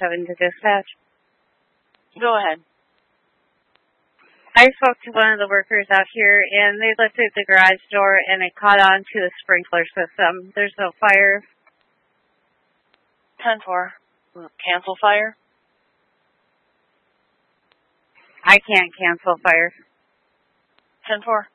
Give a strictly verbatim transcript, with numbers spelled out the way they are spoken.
seven to dispatch. Go ahead. I spoke to one of the workers out here, and they lifted the garage door, and it caught on to the sprinkler system. There's no fire. ten four. Cancel fire? I can't cancel fire. ten four.